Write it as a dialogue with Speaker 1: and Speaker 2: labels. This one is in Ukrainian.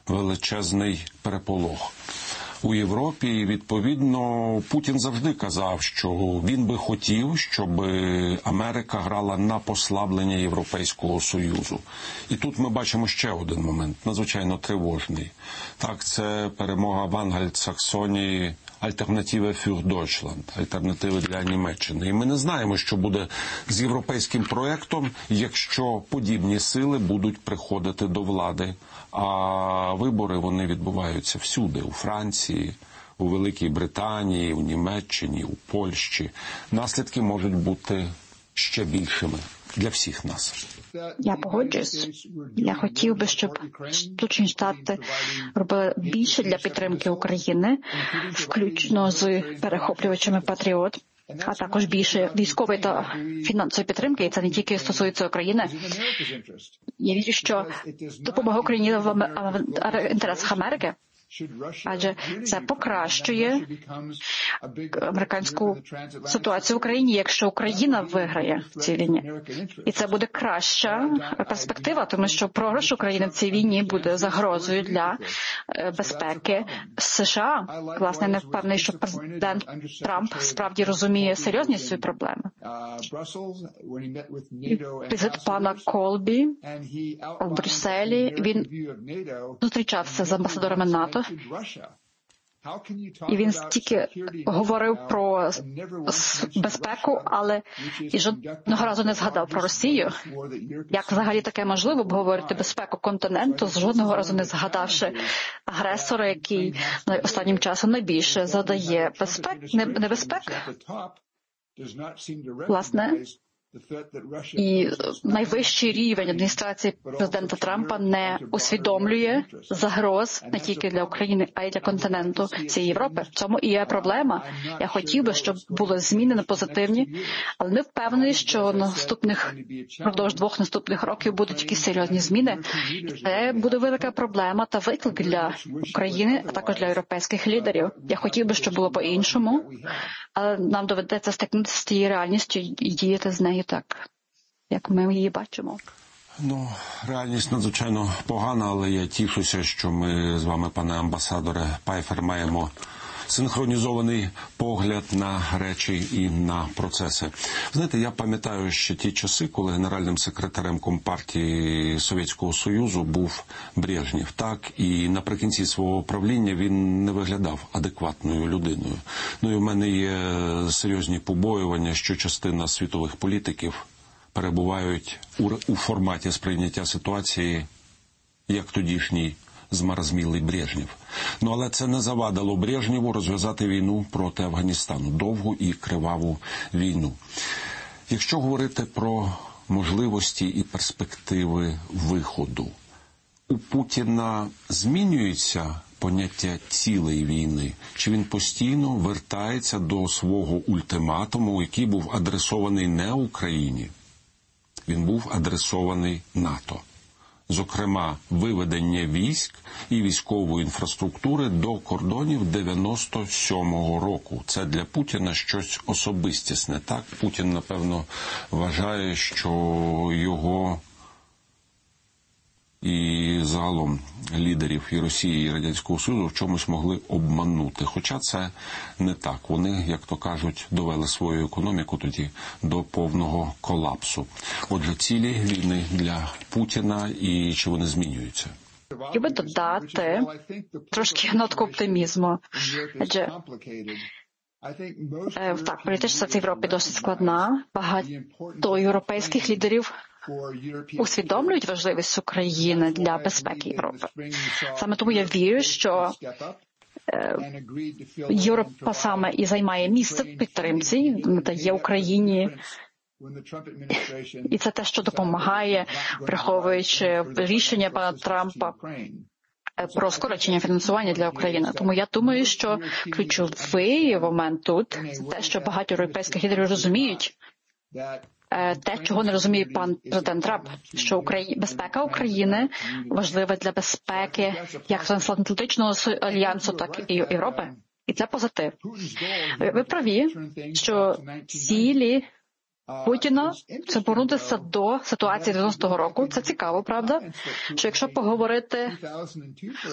Speaker 1: величезний переполох у Європі, і, відповідно, Путін завжди казав, що він би хотів, щоб Америка грала на послаблення Європейського Союзу. І тут ми бачимо ще один момент, надзвичайно тривожний. Так, це перемога в Ангельсаксонії, альтернатива für Deutschland, альтернативи для Німеччини. І ми не знаємо, що буде з європейським проєктом, якщо подібні сили будуть приходити до влади. А вибори, вони відбуваються всюди, у Франції, у Великій Британії, у Німеччині, у Польщі. Наслідки можуть бути ще більшими для всіх нас.
Speaker 2: Я погоджуюсь. Я хотів би, щоб Сполучені Штати робили більше для підтримки України, включно з перехоплювачами «Патріот», а також більше військової та фінансової підтримки, і це не тільки стосується України. Я вірю, що допомога Україні в інтересах Америки, адже це покращує американську ситуацію в Україні, якщо Україна виграє в цій війні. І це буде краща перспектива, тому що програш України в цій війні буде загрозою для безпеки США. Власне, не впевнений, що президент Трамп справді розуміє серйозність цієї проблеми. Візит пана Колбі в Брюсселі, він зустрічався з амбасадорами НАТО, і він стільки говорив про безпеку, але і жодного разу не згадав про Росію. Як взагалі таке можливо обговорити безпеку континенту, жодного разу не згадавши агресора, який останнім часом найбільше задає небезпек? Власне, і найвищий рівень адміністрації президента Трампа не усвідомлює загроз не тільки для України, а й для континенту цієї Європи. В цьому і є проблема. Я хотів би, щоб були зміни на позитивні, але ми впевнені, що впродовж 2 наступних років будуть якісь серйозні зміни. Це буде велика проблема та виклик для України, а також для європейських лідерів. Я хотів би, щоб було по-іншому, але нам доведеться стикнутися з тією реальністю і діяти з нею так, як ми її бачимо.
Speaker 1: Реальність надзвичайно погана, але я тішуся, що ми з вами, пане амбасадоре Пайфер, маємо синхронізований погляд на речі і на процеси. Знаєте, я пам'ятаю ще ті часи, коли генеральним секретарем Компартії Совєтського Союзу був Брежнєв. Так, і наприкінці свого правління він не виглядав адекватною людиною. І в мене є серйозні побоювання, що частина світових політиків перебувають у форматі сприйняття ситуації, як тодішній змарозмілий Брежнєв. Але це не завадило Брежнєву розв'язати війну проти Афганістану, довгу і криваву війну. Якщо говорити про можливості і перспективи виходу, у Путіна змінюється поняття цілої війни? Чи він постійно вертається до свого ультиматуму, який був адресований не Україні? Він був адресований НАТО. Зокрема, виведення військ і військової інфраструктури до кордонів 97-го року. Це для Путіна щось особистісне. Так, Путін, напевно, вважає, що його і загалом лідерів і Росії, і Радянського Союзу в чомусь могли обманути. Хоча це не так. Вони, як то кажуть, довели свою економіку тоді до повного колапсу. Отже, цілі війни для Путіна, і чи вони змінюються?
Speaker 2: Хотів би додати трошки нотку оптимізму. Адже так, політична ситуація в Європі досить складна. Багато європейських лідерів усвідомлюють важливість України для безпеки Європи. Саме тому я вірю, що Європа саме і займає місце в підтримці, дає Україні. І це те, що допомагає, враховуючи рішення пана Трампа про скорочення фінансування для України. Тому я думаю, що ключовий момент тут – те, що багато європейських лідерів розуміють, те, чого не розуміє пан президент Трамп, що безпека України важлива для безпеки як Трансатлантичного альянсу, так і Європи. І це позитив. Ви праві, що цілі Путіна – це повернутися до ситуації 90-го року. Це цікаво, правда? Що якщо поговорити